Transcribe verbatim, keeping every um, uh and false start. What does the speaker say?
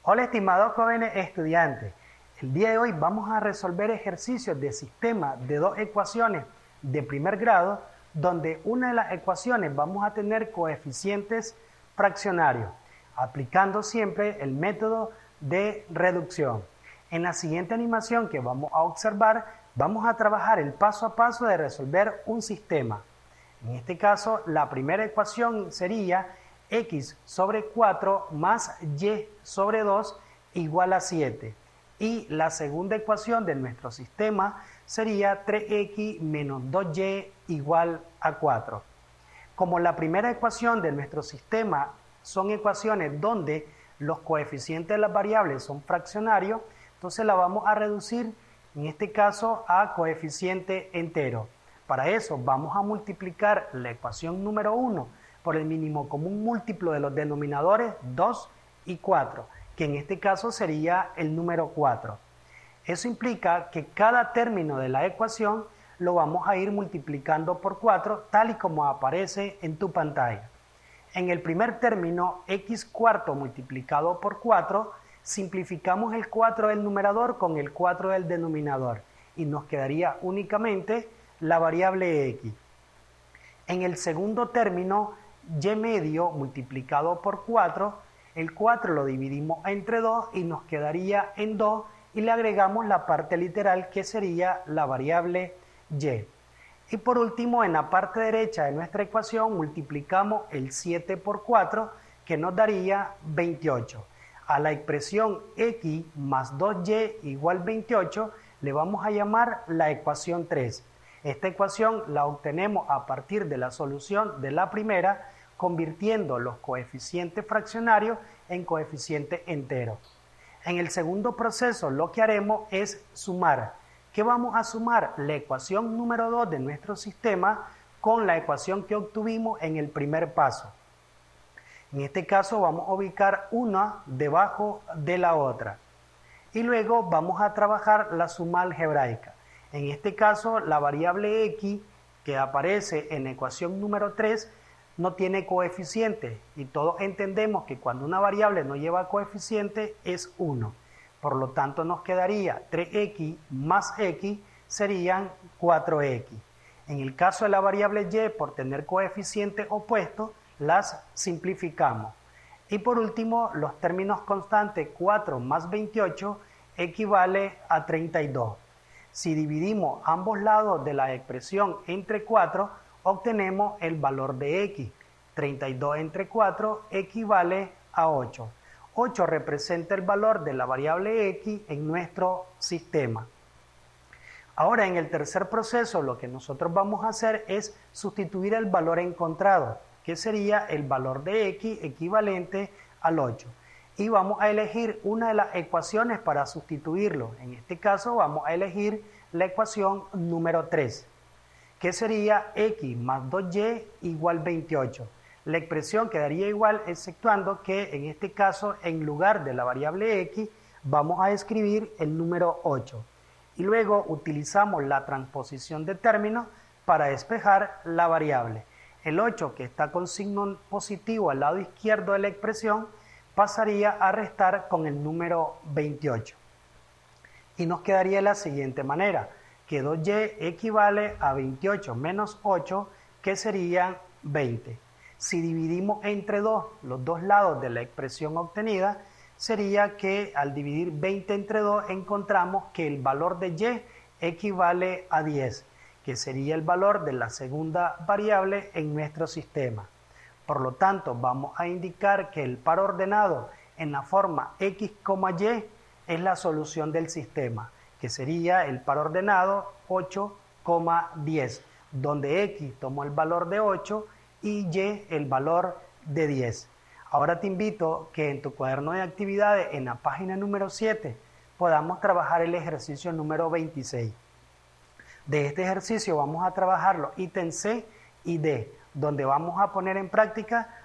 Hola estimados jóvenes estudiantes, el día de hoy vamos a resolver ejercicios de sistema de dos ecuaciones de primer grado, donde una de las ecuaciones vamos a tener coeficientes fraccionarios, aplicando siempre el método de reducción. En la siguiente animación que vamos a observar, vamos a trabajar el paso a paso de resolver un sistema. En este caso, la primera ecuación sería x sobre cuatro más y sobre dos igual a siete. Y la segunda ecuación de nuestro sistema sería tres x menos dos y igual a cuatro. Como la primera ecuación de nuestro sistema son ecuaciones donde los coeficientes de las variables son fraccionarios, entonces la vamos a reducir, en este caso, a coeficiente entero. Para eso vamos a multiplicar la ecuación número uno por el mínimo común múltiplo de los denominadores dos y cuatro, que en este caso sería el número cuatro. Eso implica que cada término de la ecuación lo vamos a ir multiplicando por cuatro, tal y como aparece en tu pantalla. En el primer término, x cuarto multiplicado por cuatro, simplificamos el cuatro del numerador con el cuatro del denominador y nos quedaría únicamente la variable x. En el segundo término, y medio multiplicado por cuatro, el cuatro lo dividimos entre dos y nos quedaría en dos y le agregamos la parte literal que sería la variable y. Y por último, en la parte derecha de nuestra ecuación multiplicamos el siete por cuatro que nos daría veintiocho. A la expresión x más dos y igual veintiocho le vamos a llamar la ecuación tres. Esta ecuación la obtenemos a partir de la solución de la primera, convirtiendo los coeficientes fraccionarios en coeficientes enteros. En el segundo proceso lo que haremos es sumar. ¿Qué vamos a sumar? La ecuación número dos de nuestro sistema con la ecuación que obtuvimos en el primer paso. En este caso vamos a ubicar una debajo de la otra. Y luego vamos a trabajar la suma algebraica. En este caso, la variable x que aparece en la ecuación número tres no tiene coeficiente y todos entendemos que cuando una variable no lleva coeficiente es uno. Por lo tanto, nos quedaría tres x más x serían cuatro x. En el caso de la variable y, por tener coeficiente opuesto, las simplificamos. Y por último, los términos constantes cuatro más veintiocho equivale a treinta y dos. Si dividimos ambos lados de la expresión entre cuatro, obtenemos el valor de x. treinta y dos entre cuatro equivale a ocho. ocho representa el valor de la variable x en nuestro sistema. Ahora, en el tercer proceso, lo que nosotros vamos a hacer es sustituir el valor encontrado, que sería el valor de x equivalente al ocho. Y vamos a elegir una de las ecuaciones para sustituirlo. En este caso vamos a elegir la ecuación número tres, que sería x más dos y igual veintiocho. La expresión quedaría igual, exceptuando que en este caso, en lugar de la variable x, vamos a escribir el número ocho. Y luego utilizamos la transposición de términos para despejar la variable. El ocho, que está con signo positivo al lado izquierdo de la expresión, pasaría a restar con el número veintiocho. Y nos quedaría de la siguiente manera, que dos y equivale a veintiocho menos ocho, que serían veinte. Si dividimos entre dos los dos lados de la expresión obtenida, sería que al dividir veinte entre dos encontramos que el valor de y equivale a diez, que sería el valor de la segunda variable en nuestro sistema. Por lo tanto, vamos a indicar que el par ordenado en la forma x, y es la solución del sistema, que sería el par ordenado ocho, diez, donde x tomó el valor de ocho y y el valor de diez. Ahora te invito que en tu cuaderno de actividades, en la página número siete, podamos trabajar el ejercicio número veintiséis. De este ejercicio vamos a trabajar los ítems C y D, donde vamos a poner en práctica